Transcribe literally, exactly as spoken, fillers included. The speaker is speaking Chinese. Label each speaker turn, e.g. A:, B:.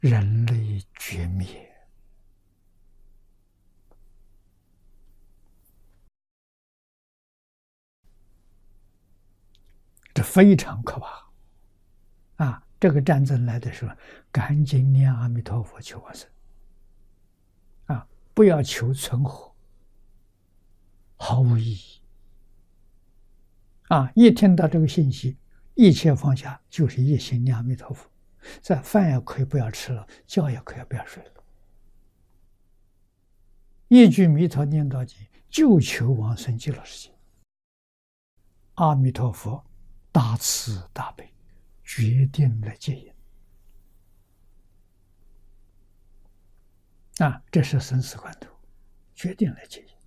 A: 人类绝灭。这非常可怕啊！这个战争来的时候，赶紧念阿弥陀佛求往生啊！不要求存活，毫无意义啊！一听到这个信息，一切放下，就是一心念阿弥陀佛。这饭也可以不要吃了，觉也可以不要睡了。一句弥陀念到底，就求往生极乐世界。阿弥陀佛大慈大悲，决定了戒引啊！这是生死关头，决定了戒引。